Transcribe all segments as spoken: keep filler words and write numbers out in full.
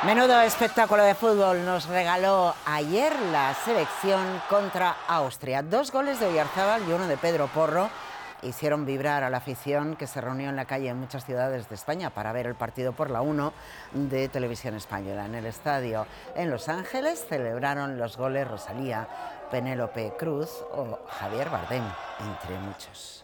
Menudo espectáculo de fútbol nos regaló ayer la selección contra Austria. Dos goles de Oyarzabal y uno de Pedro Porro hicieron vibrar a la afición que se reunió en la calle en muchas ciudades de España para ver el partido por la uno de Televisión Española. En el estadio en Los Ángeles celebraron los goles Rosalía, Penélope Cruz o Javier Bardem, entre muchos.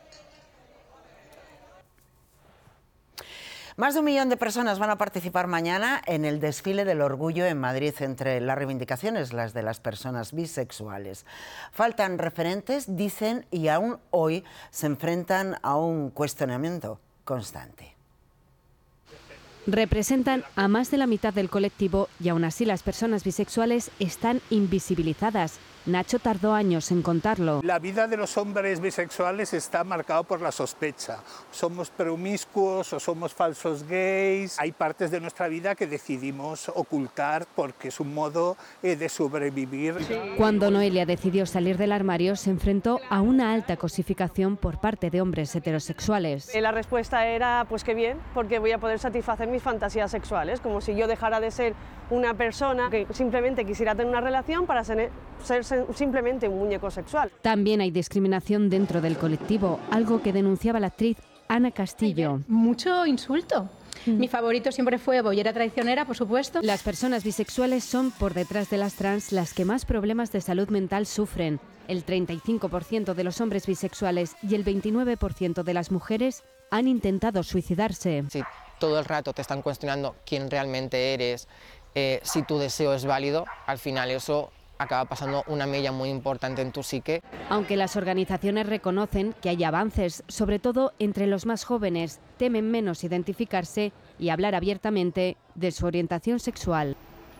Más de un millón de personas van a participar mañana en el desfile del orgullo en Madrid, entre las reivindicaciones, las de las personas bisexuales. Faltan referentes, dicen, y aún hoy se enfrentan a un cuestionamiento constante. Representan a más de la mitad del colectivo y aún así las personas bisexuales están invisibilizadas. Nacho tardó años en contarlo. La vida de los hombres bisexuales está marcada por la sospecha. Somos promiscuos o somos falsos gays. Hay partes de nuestra vida que decidimos ocultar porque es un modo eh, de sobrevivir. Cuando Noelia decidió salir del armario, se enfrentó a una alta cosificación por parte de hombres heterosexuales. La respuesta era, pues qué bien, porque voy a poder satisfacer mis fantasías sexuales, como si yo dejara de ser una persona que simplemente quisiera tener una relación para ser, ser simplemente un muñeco sexual. También hay discriminación dentro del colectivo, algo que denunciaba la actriz Ana Castillo. Mucho insulto. Mi favorito siempre fue Bollera Traicionera, por supuesto. Las personas bisexuales son, por detrás de las trans, las que más problemas de salud mental sufren. El treinta y cinco por ciento de los hombres bisexuales y el veintinueve por ciento de las mujeres han intentado suicidarse. Si todo el rato te están cuestionando quién realmente eres, eh, si tu deseo es válido, al final eso acaba pasando una mella muy importante en tu psique. Aunque las organizaciones reconocen que hay avances, sobre todo entre los más jóvenes, temen menos identificarse y hablar abiertamente de su orientación sexual.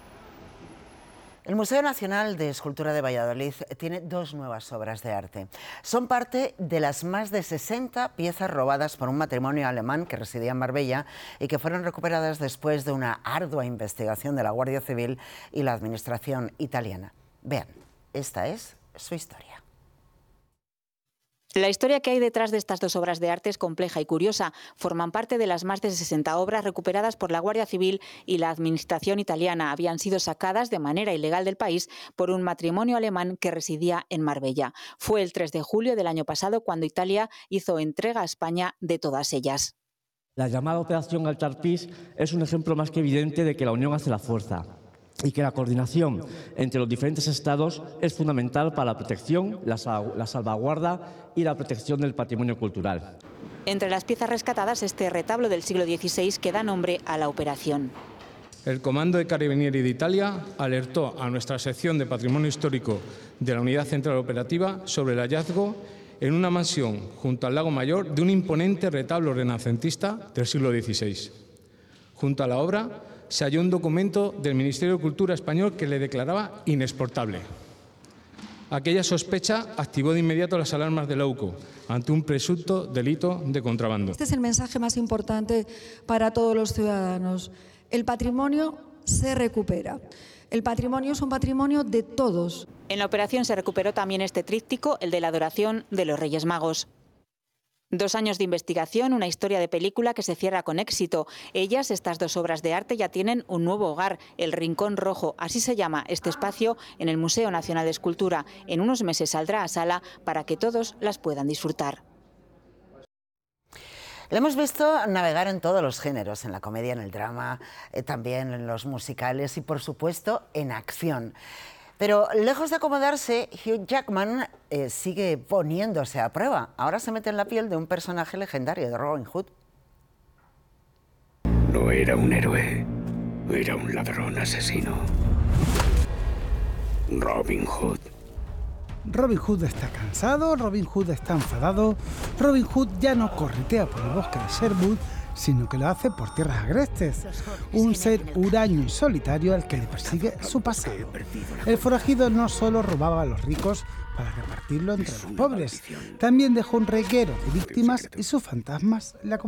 El Museo Nacional de Escultura de Valladolid tiene dos nuevas obras de arte. Son parte de las más de sesenta piezas robadas por un matrimonio alemán que residía en Marbella y que fueron recuperadas después de una ardua investigación de la Guardia Civil y la administración italiana. Vean, esta es su historia. La historia que hay detrás de estas dos obras de arte es compleja y curiosa. Forman parte de las más de sesenta obras recuperadas por la Guardia Civil y la administración italiana. Habían sido sacadas de manera ilegal del país por un matrimonio alemán que residía en Marbella. Fue el tres de julio del año pasado cuando Italia hizo entrega a España de todas ellas. La llamada Operación Altarpis es un ejemplo más que evidente de que la unión hace la fuerza y que la coordinación entre los diferentes estados es fundamental para la protección, la, sal la salvaguarda y la protección del patrimonio cultural. Entre las piezas rescatadas, este retablo del siglo dieciséis que da nombre a la operación. El Comando de Carabinieri de Italia alertó a nuestra sección de Patrimonio Histórico de la Unidad Central Operativa sobre el hallazgo en una mansión junto al Lago Mayor de un imponente retablo renacentista del siglo dieciséis. Junto a la obra se halló un documento del Ministerio de Cultura español que le declaraba inexportable. Aquella sospecha activó de inmediato las alarmas de la U C O ante un presunto delito de contrabando. Este es el mensaje más importante para todos los ciudadanos. El patrimonio se recupera. El patrimonio es un patrimonio de todos. En la operación se recuperó también este tríptico, el de la adoración de los Reyes Magos. Dos años de investigación, una historia de película que se cierra con éxito. Ellas, estas dos obras de arte, ya tienen un nuevo hogar, el Rincón Rojo. Así se llama este espacio en el Museo Nacional de Escultura. En unos meses saldrá a sala para que todos las puedan disfrutar. Le hemos visto navegar en todos los géneros, en la comedia, en el drama, eh, también en los musicales y, por supuesto, en acción. Pero lejos de acomodarse, Hugh Jackman eh, sigue poniéndose a prueba. Ahora se mete en la piel de un personaje legendario de Robin Hood. No era un héroe, era un ladrón asesino. Robin Hood. Robin Hood está cansado, Robin Hood está enfadado, Robin Hood ya no corretea por el bosque de Sherwood, sino que lo hace por tierras agrestes. Un ser huraño y solitario al que le persigue su pasado. El forajido no solo robaba a los ricos para repartirlo entre los pobres, también dejó un reguero de víctimas y sus fantasmas le acompañaban.